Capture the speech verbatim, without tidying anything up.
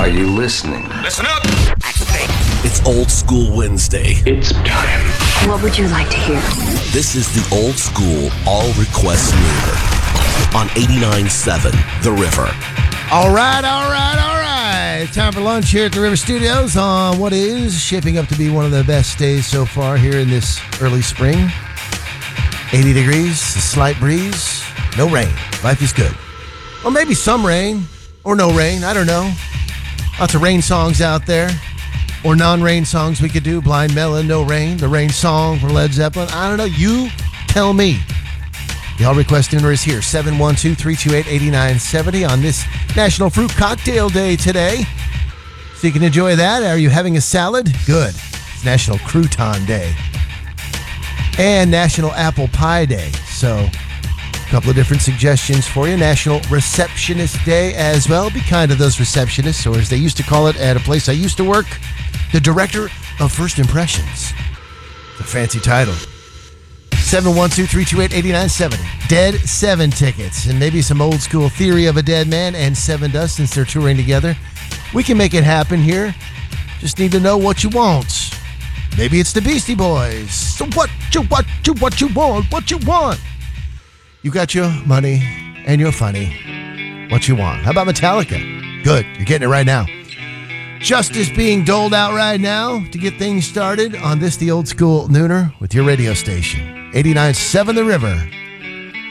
Are you listening? Listen up! It's Old School Wednesday. It's time. What would you like to hear? This is the Old School All Request Nooner on eighty-nine point seven The River. All right, all right, all right. Time for lunch here at the River Studios on what is shaping up to be one of the best days so far here in this early spring. eighty degrees, a slight breeze, no rain. Life is good. Or maybe some rain, or no rain, I don't know. Lots of rain songs out there. Or non-rain songs we could do. Blind Melon, No Rain, the Rain Song from Led Zeppelin. I don't know. You tell me. The All Request Dinner is here. seven one two, three two eight, eight nine seven zero on this National Fruit Cocktail Day today. So you can enjoy that. Are you having a salad? Good. It's National Crouton Day. And National Apple Pie Day. So a couple of different suggestions for you. National Receptionist Day as well. Be kind to those receptionists, or as they used to call it at a place I used to work, the Director of First Impressions. It's a fancy title. seven one two, three two eight, eight nine seven zero. Dead Seven tickets, and maybe some old school Theory of a Dead Man and Seven Dust since they're touring together. We can make it happen here. Just need to know what you want. Maybe it's the Beastie Boys. So what you, what you, what you want, what you want? You got your money and you're funny. What you want? How about Metallica? Good, you're getting it right now. Justice being doled out right now to get things started on this, the Old School Nooner, with your radio station. eighty-nine point seven The River.